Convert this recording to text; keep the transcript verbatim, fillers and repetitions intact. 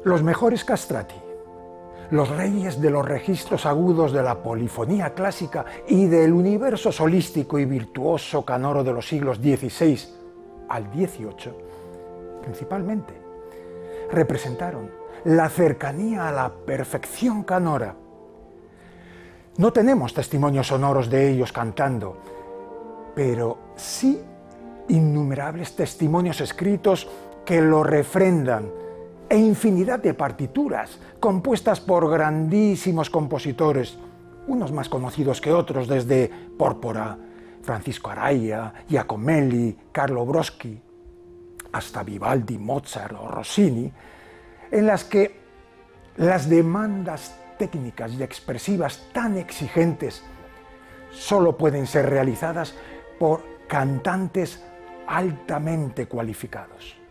Los mejores castrati, los reyes de los registros agudos de la polifonía clásica y del universo solístico y virtuoso canoro de los siglos dieciséis al dieciocho, principalmente, representaron la cercanía a la perfección canora. No tenemos testimonios sonoros de ellos cantando, pero sí innumerables testimonios escritos que lo refrendan, e infinidad de partituras compuestas por grandísimos compositores, unos más conocidos que otros, desde Pórpora, Francisco Araya, Giacomelli, Carlo Broschi, hasta Vivaldi, Mozart o Rossini, en las que las demandas técnicas y expresivas tan exigentes solo pueden ser realizadas por cantantes altamente cualificados.